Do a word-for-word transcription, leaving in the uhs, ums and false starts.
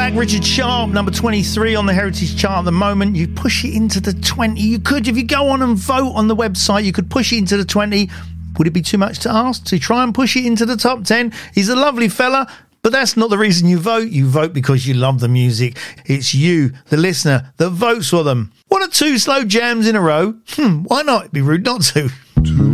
back. Richard Sharp, number twenty-three on the Heritage Chart at the moment. You push it into the twenty. You could, if you go on and vote on the website, you could push it into the twenty. Would it be too much to ask to try and push it into the top ten? He's a lovely fella, but that's not the reason you vote. You vote because you love the music. It's you, the listener, that votes for them. One or two slow jams in a row? Hmm, why not? It'd be rude not to. Two.